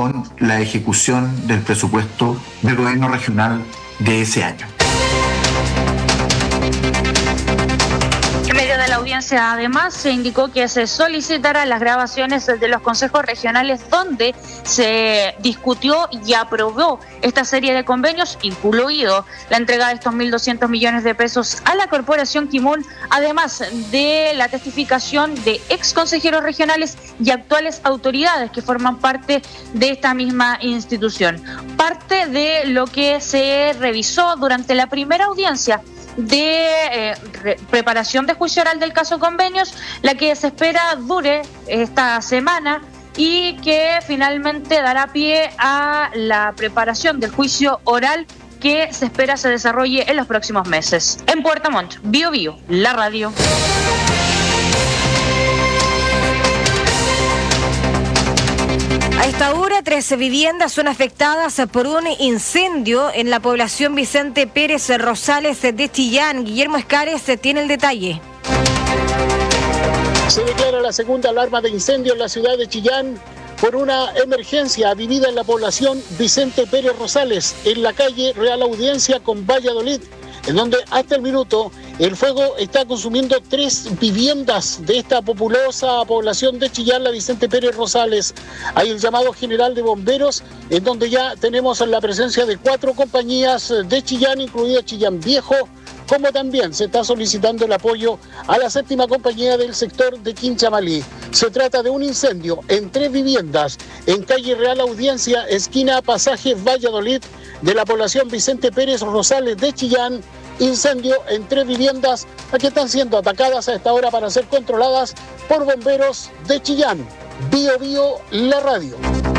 con la ejecución del presupuesto del gobierno regional de ese año. En medio de la audiencia, además, se indicó que se solicitarán las grabaciones de los consejos regionales donde se discutió y aprobó esta serie de convenios, incluido la entrega de estos 1.200 millones de pesos a la Corporación Quimón, además de la testificación de ex consejeros regionales y actuales autoridades que forman parte de esta misma institución. Parte de lo que se revisó durante la primera audiencia de preparación de juicio oral del caso Convenios, la que se espera dure esta semana y que finalmente dará pie a la preparación del juicio oral que se espera se desarrolle en los próximos meses. En Puerto Montt, Bio Bio, la radio. A esta hora, 13 viviendas son afectadas por un incendio en la población Vicente Pérez Rosales de Chillán. Guillermo Escares tiene el detalle. Se declara la segunda alarma de incendio en la ciudad de Chillán por una emergencia vivida en la población Vicente Pérez Rosales, en la calle Real Audiencia con Valladolid, en donde hasta el minuto el fuego está consumiendo 3 viviendas de esta populosa población de Chillán, la Vicente Pérez Rosales. Hay el llamado general de bomberos, en donde ya tenemos la presencia de 4 compañías de Chillán, incluida Chillán Viejo, como también se está solicitando el apoyo a la 7ª compañía del sector de Quinchamalí. Se trata de un incendio en 3 viviendas en calle Real Audiencia, esquina Pasaje Valladolid, de la población Vicente Pérez Rosales de Chillán. Incendio en 3 viviendas que están siendo atacadas a esta hora para ser controladas por bomberos de Chillán. Bio Bio, la radio.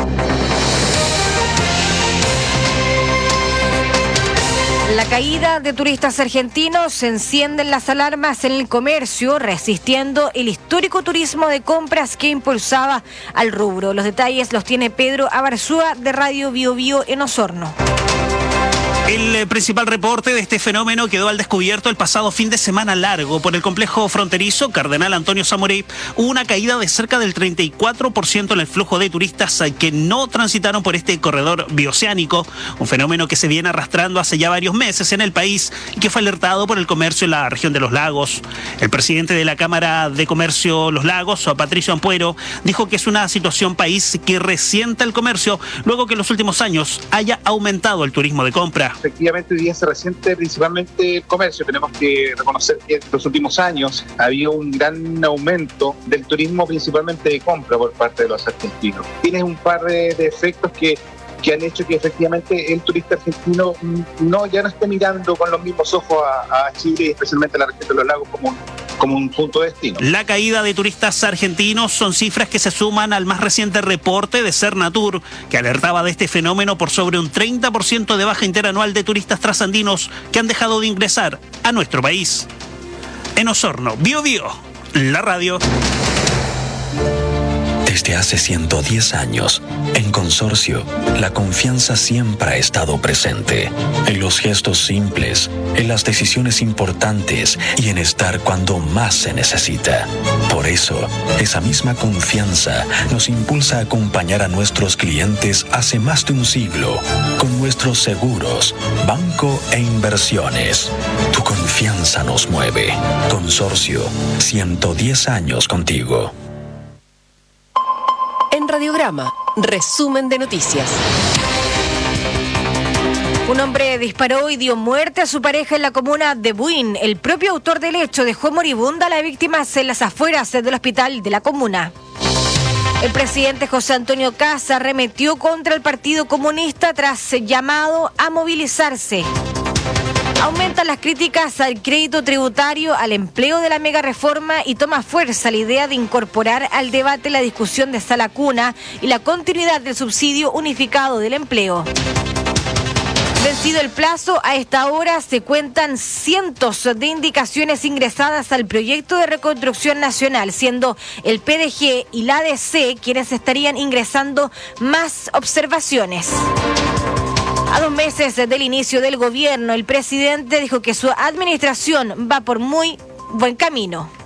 La caída de turistas argentinos, se encienden las alarmas en el comercio, resistiendo el histórico turismo de compras que impulsaba al rubro. Los detalles los tiene Pedro Abarzúa de Radio Bio Bio en Osorno. El principal reporte de este fenómeno quedó al descubierto el pasado fin de semana largo. Por el complejo fronterizo Cardenal Antonio Zamoré hubo una caída de cerca del 34% en el flujo de turistas que no transitaron por este corredor bioceánico, un fenómeno que se viene arrastrando hace ya varios meses en el país y que fue alertado por el comercio en la región de Los Lagos. El presidente de la Cámara de Comercio Los Lagos, Patricio Ampuero, dijo que es una situación país que resienta el comercio luego que en los últimos años haya aumentado el turismo de compra. Efectivamente, hoy día se resiente principalmente el comercio. Tenemos que reconocer que en los últimos años había un gran aumento del turismo, principalmente de compra por parte de los argentinos. Tiene un par de efectos que han hecho que efectivamente el turista argentino ya no esté mirando con los mismos ojos a Chile y especialmente a la región de Los Lagos como un punto de destino. La caída de turistas argentinos son cifras que se suman al más reciente reporte de Cernatur, que alertaba de este fenómeno por sobre un 30% de baja interanual de turistas trasandinos que han dejado de ingresar a nuestro país. En Osorno, Bio Bio, la radio. Desde hace 110 años, en Consorcio, la confianza siempre ha estado presente. En los gestos simples, en las decisiones importantes y en estar cuando más se necesita. Por eso, esa misma confianza nos impulsa a acompañar a nuestros clientes hace más de un siglo con nuestros seguros, banco e inversiones. Tu confianza nos mueve. Consorcio, 110 años contigo. En Radiograma, resumen de noticias. Un hombre disparó y dio muerte a su pareja en la comuna de Buin. El propio autor del hecho dejó moribunda a la víctima en las afueras del hospital de la comuna. El presidente José Antonio Kast arremetió contra el Partido Comunista tras llamado a movilizarse. Aumentan las críticas al crédito tributario, al empleo de la mega reforma y toma fuerza la idea de incorporar al debate la discusión de sala cuna y la continuidad del subsidio unificado del empleo. Vencido el plazo, a esta hora se cuentan cientos de indicaciones ingresadas al proyecto de reconstrucción nacional, siendo el PDG y la ADC quienes estarían ingresando más observaciones. A 2 meses del inicio del gobierno, el presidente dijo que su administración va por muy buen camino.